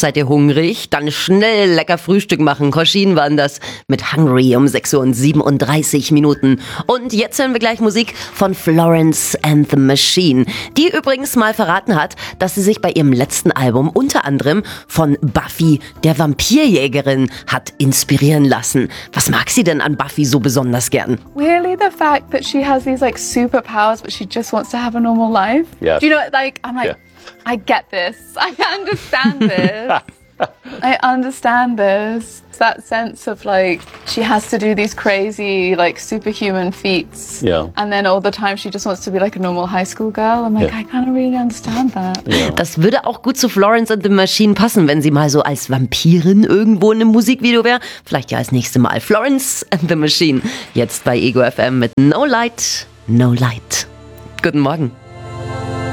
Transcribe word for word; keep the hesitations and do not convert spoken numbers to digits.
Seid ihr hungrig? Dann schnell lecker Frühstück machen. Koschin waren das mit Hungry um sechs Uhr und siebenunddreißig Minuten. Und jetzt hören wir gleich Musik von Florence and the Machine, die übrigens mal verraten hat, dass sie sich bei ihrem letzten Album unter anderem von Buffy, der Vampirjägerin, hat inspirieren lassen. Was mag sie denn an Buffy so besonders gern? Really, the fact that she has these like superpowers, but she just wants to have a normal life. Yes. Do you know, like, I'm like, Yeah. I get this. I understand this. I understand this. It's that sense of like, she has to do these crazy, like, superhuman feats. Yeah. And then all the time she just wants to be like a normal high school girl. I'm like, Yeah. I kind of really understand that. Yeah. Das würde auch gut zu Florence and the Machine passen, wenn sie mal so als Vampirin irgendwo in einem Musikvideo wäre. Vielleicht ja als nächste Mal. Florence and the Machine. Jetzt bei Ego F M mit No Light, No Light. Guten Morgen.